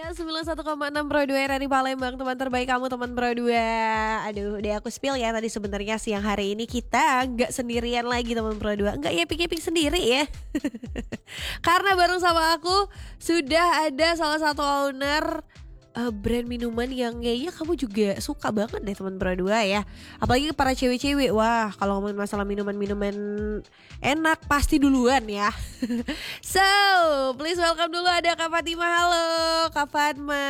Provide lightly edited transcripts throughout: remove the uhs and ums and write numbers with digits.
Ya 91,6 Pro 2 RRI Palembang, teman terbaik kamu, teman Pro 2. Aduh, udah aku spill ya tadi, sebenarnya siang hari ini kita nggak sendirian lagi teman Pro 2. Nggak yaping-yaping sendiri ya. Karena bareng sama aku sudah ada salah satu owner brand minuman yang kayaknya kamu juga suka banget deh teman Pro 2 ya. Apalagi para cewek-cewek. Wah, kalau ngomongin masalah minuman-minuman enak pasti duluan ya. So, please welcome dulu ada Kak Fatima. Halo Kak Fatma.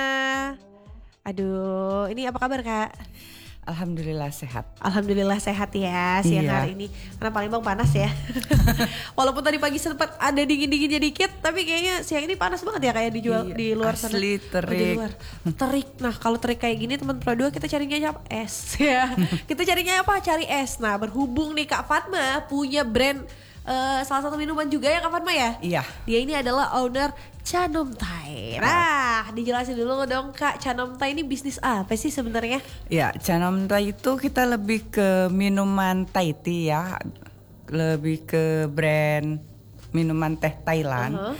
Aduh, ini apa kabar Kak? Alhamdulillah sehat. Alhamdulillah sehat ya siang hari ini. Karena Palembang panas ya. Walaupun tadi pagi sempat ada dingin-dinginnya dikit, tapi kayaknya siang ini panas banget ya kayak dijual di luar sana. Asli terik. Oh, di luar. Terik. Nah, kalau terik kayak gini teman Pro 2 kita carinya apa? Es ya. Kita carinya apa? Cari es. Nah, berhubung nih Kak Fatma punya brand salah satu minuman juga ya Kak Fatma ya? Iya. Dia ini adalah owner Chanom Thai. Nah, dijelasin dulu dong Kak, Chanom Thai ini bisnis apa sih sebenarnya? Ya, Chanom Thai itu kita lebih ke minuman Thai tea ya. Lebih ke brand minuman teh Thailand.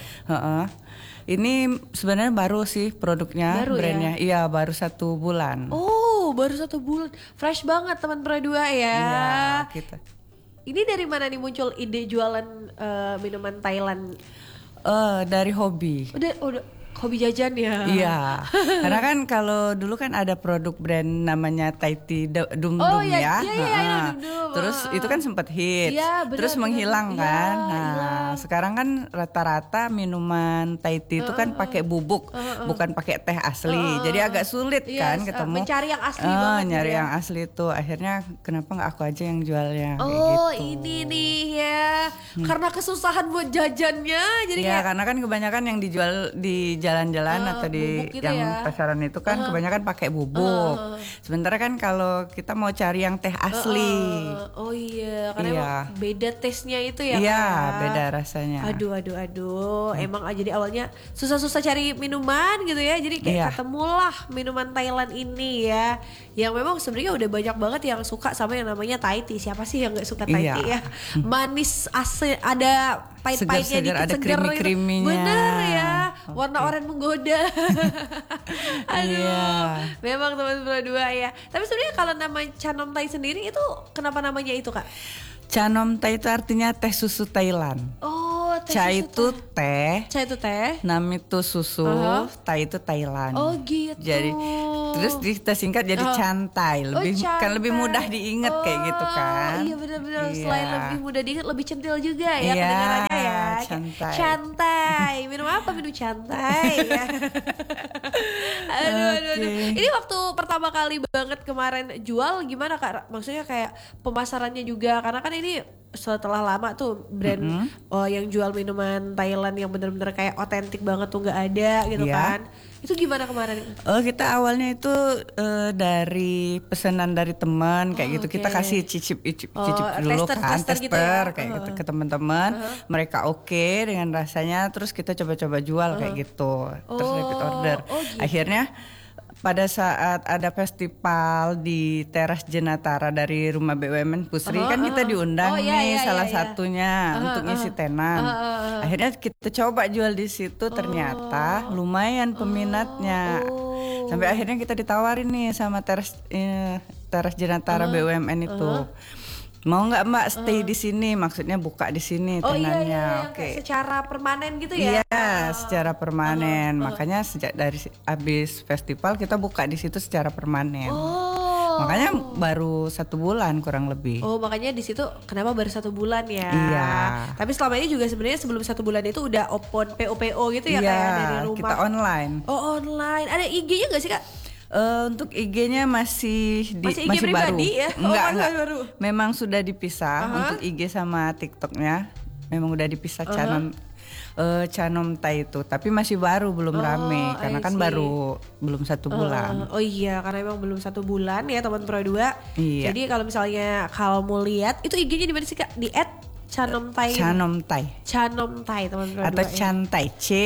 Ini sebenarnya baru sih produknya, baru brandnya. Ya? Iya, baru 1 bulan. Oh, baru 1 bulan. Fresh banget teman Pro 2 ya. Iya, kita. Ini dari mana nih muncul ide jualan minuman Thailand? Dari hobi. Udah hobi jajan ya? Iya, karena kan kalau dulu kan ada produk brand namanya Thai Tea Dum Dum ya. Iya, Dum Dum. Terus itu kan sempat hits, ya, terus menghilang kan. Nah, hilang. sekarang kan rata-rata minuman Thai Tea itu kan pakai bubuk, bukan pakai teh asli. Jadi agak sulit kan ketemu. Mencari yang asli banget. Nyari ya? yang asli itu. Akhirnya kenapa nggak aku aja yang jualnya? Oh, kayak gitu. ini nih ya. Karena kesusahan buat jajannya, jadi ya kayak karena kan kebanyakan yang dijual di jalan-jalan atau di gitu yang ya? pasaran itu kan kebanyakan pakai bubuk. Sementara kan kalau kita mau cari yang teh asli. Oh iya, karena Iya. emang beda taste-nya itu ya. Iya, Kak? beda rasanya. Aduh. Emang jadi awalnya susah-susah cari minuman gitu ya. Jadi kayak ketemulah minuman Thailand ini ya. Yang memang sebenarnya udah banyak banget yang suka sama yang namanya Thai tea. Siapa sih yang gak suka Thai tea ya? Manis asli, ada pahit-pahitnya Segar-segar, dikit, ada seger gitu. krimi-kriminya. Bener ya. Warna oranye menggoda. Aduh. Iya. Memang teman Pro 2 ya. Tapi sebenarnya kalau nama Chanom Thai sendiri itu kenapa namanya itu Kak? Chanom Thai itu artinya teh susu Thailand. Oh, teh Cha susu itu teh, Cha itu teh. nam itu susu, Thai itu Thailand. Oh gitu. Jadi terus kita singkat jadi Chantai, lebih kan lebih mudah diingat kayak gitu kan. Iya benar-benar. Iya. Selain lebih mudah diingat, lebih centil juga ya Iya, kedengarannya ya. Chantai. Chantai. Minum apa? Minum Chantai ya. Aduh. Ini waktu pertama kali banget kemarin jual gimana Kak? Maksudnya kayak pemasarannya juga, karena kan ini setelah lama tuh brand yang jual minuman Thailand yang benar-benar kayak otentik banget tuh nggak ada gitu kan. Itu gimana kemarin? Kita awalnya itu dari pesanan dari teman kayak gitu. Kita kasih cicip dulu kan, tester gitu ya? kayak gitu ke teman-teman. Mereka oke dengan rasanya, terus kita coba-coba jual kayak gitu. Terus repeat order. Gitu. Akhirnya pada saat ada festival di Teras Jenatara dari Rumah BUMN Pusri kan kita diundang salah satunya untuk ngisi tenan. Akhirnya kita coba jual di situ, ternyata lumayan peminatnya. Sampai akhirnya kita ditawarin nih sama Teras Jenatara BUMN itu. Mau nggak Mbak stay di sini? Maksudnya buka di sini tenannya. Oke. Secara permanen gitu ya? Iya, secara permanen. Makanya sejak dari habis festival kita buka di situ secara permanen. Makanya baru 1 bulan kurang lebih. Oh, makanya di situ kenapa baru 1 bulan ya? Iya. Tapi selama ini juga sebenarnya sebelum 1 bulan itu udah open PO gitu ya kayak dari rumah. Kita online. Oh, online. Ada IG-nya nggak sih Kak? Untuk IG-nya masih IG masih pribadi baru. Ya? Enggak. Baru. Memang sudah dipisah untuk IG sama TikToknya. Memang udah dipisah Chanom Thai itu, tapi masih baru, belum rame karena kan baru belum 1 bulan. Oh iya, karena emang belum 1 bulan ya teman Pro 2. Iya. Jadi kalau misalnya mau lihat itu IG-nya di mana sih Kak? Di @Chanom Thai. Chanom Thai. Chanom Thai teman Pro 2. Atau Chantai,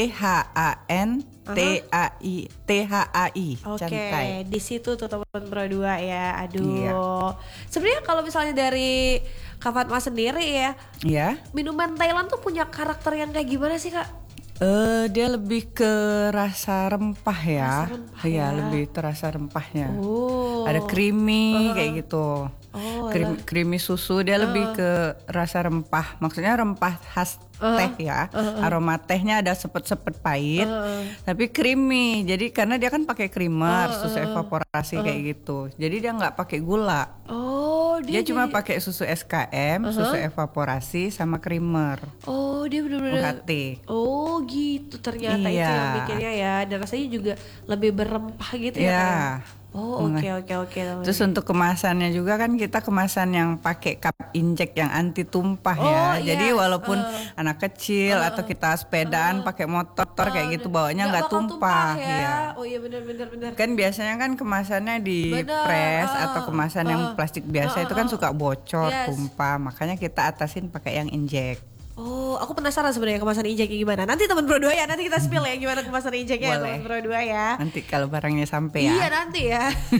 CHANTHAI. Oke, di situ tuh teman Pro 2 ya. Aduh. Iya. Sebenarnya kalau misalnya dari Kak Fatma sendiri ya. Iya. Minuman Thailand tuh punya karakter yang kayak gimana sih Kak? Dia lebih ke rasa rempah ya. Rasa rempah Iya, ya. lebih terasa rempahnya. Oh. Ada creamy kayak gitu. Oh, Creamy susu, dia lebih ke rasa rempah. Maksudnya rempah khas teh ya. Aroma tehnya ada sepet-sepet pahit, tapi creamy. Jadi karena dia kan pakai creamer, susu evaporasi kayak gitu. Jadi dia nggak pakai gula. Oh, Dia cuma pakai susu SKM, susu evaporasi sama creamer. Oh, dia benar-benar. UHT. Oh, gitu ternyata itu Iya. yang bikinnya ya. Dan rasanya juga lebih berempah gitu ya. Iya. Kak? Oh, oke. teman. Terus untuk kemasannya juga kan kita kemasan yang pakai cup injek yang anti tumpah ya. iya. Jadi walaupun anak kecil atau kita sepedaan pakai motor kayak gitu bawanya nggak bakal tumpah ya. ya. Oh iya benar. Kan biasanya kan kemasannya di press atau kemasan yang plastik biasa itu kan suka bocor, tumpah. Makanya kita atasin pakai yang injek. Oh, aku penasaran sebenarnya kemasan injeknya gimana. Nanti teman Bro 2 ya, nanti kita spill ya gimana kemasan injeknya teman Bro 2 ya. Nanti kalau barangnya sampai ya. Iya nanti ya.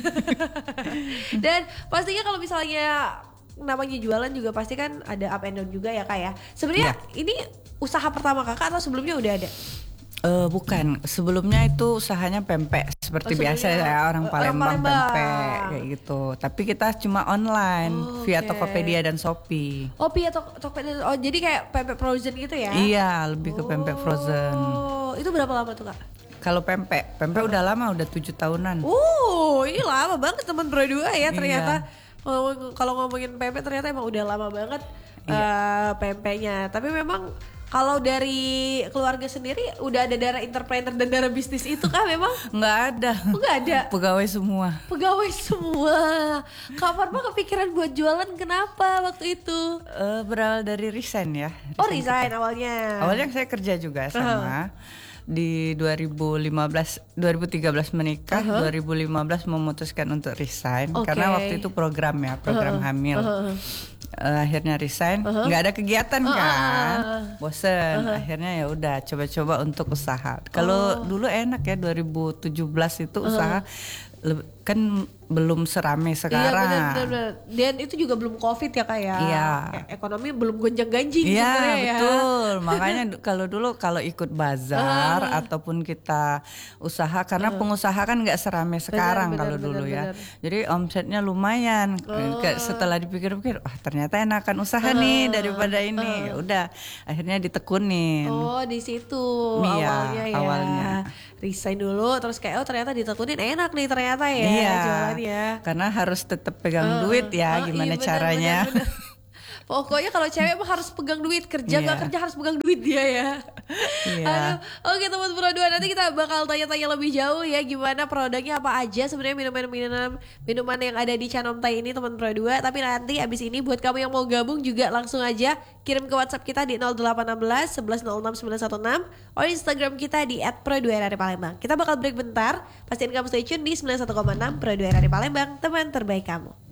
Dan pastinya kalau misalnya namanya jualan juga pasti kan ada up and down juga ya Kak ya. Sebenarnya ini usaha pertama Kakak atau sebelumnya udah ada? Bukan, sebelumnya itu usahanya pempek seperti biasa ya orang Palembang pempek kayak gitu. Tapi kita cuma online via Tokopedia dan Shopee. Oh, via Tokopedia. Oh, jadi kayak pempek frozen gitu ya? Iya, lebih ke pempek frozen. Oh, itu berapa lama tuh Kak? Kalau pempek udah lama, udah 7 tahunan. Ini lama banget teman Bro 2 ya ternyata. Kalau ngomongin pempek ternyata emang udah lama banget pempeknya. Tapi memang kalau dari keluarga sendiri udah ada darah entrepreneur dan darah bisnis itu kah memang? Nggak ada. Nggak ada. Pegawai semua. Pegawai semua. Kak Farma kepikiran buat jualan kenapa waktu itu? Berawal dari resign ya. Resign awalnya. Awalnya saya kerja juga sama. Di 2013 menikah, 2015 memutuskan untuk resign karena waktu itu program hamil. Akhirnya resign, nggak ada kegiatan kan, bosen. Akhirnya ya udah coba-coba untuk usaha. Kalau dulu enak ya 2017 itu usaha kan belum seramai sekarang. Iya benar. Dan itu juga belum COVID ya Kak ya. Iya. Ekonomi belum gonjang-ganjing Iya sebenarnya ya. betul. Makanya kalau ikut bazar ataupun kita usaha karena pengusaha kan nggak seramai sekarang kalau dulu ya. Jadi omsetnya lumayan. Setelah dipikir-pikir, ternyata enakan usaha nih daripada ini. Ya udah, akhirnya ditekunin. Oh di situ Iya, awalnya. Resign dulu terus kayak ternyata ditekunin enak nih ternyata ya jualannya. Karena harus tetap pegang duit ya, gimana caranya. Bener. Pokoknya kalau cewek mah harus pegang duit, kerja nggak kerja harus pegang duit dia ya. Iya. Oke teman Bro 2, nanti kita bakal tanya-tanya lebih jauh ya gimana produknya apa aja sebenarnya minuman yang ada di Canomtai ini teman Bro 2. Tapi nanti abis ini buat kamu yang mau gabung juga langsung aja kirim ke WhatsApp kita di 0816 11 06 916 atau Instagram kita di @pro2rari Palembang. Kita bakal break bentar, pastiin kamu stay tune di 91,6 Pro 2 Rari Palembang, teman terbaik kamu.